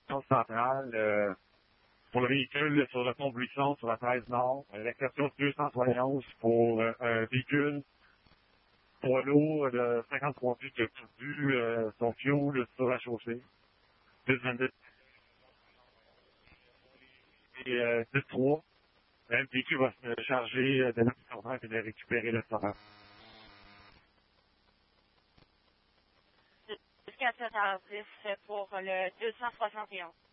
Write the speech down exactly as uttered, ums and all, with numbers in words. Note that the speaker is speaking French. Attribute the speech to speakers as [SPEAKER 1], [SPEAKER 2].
[SPEAKER 1] centrale euh, pour le véhicule sur le pont Buisson sur la treize Nord, à l'exception de deux cent soixante et onze pour euh, un véhicule poids lourd de cinquante-trois pieds qui a perdu euh, son fuel sur la chaussée. dix vingt-deux et euh, dix trois. Le véhicule va se charger de l'absorbant et de récupérer le sort.
[SPEAKER 2] Jusqu'à sept heures dix pour le deux cent soixante et onze.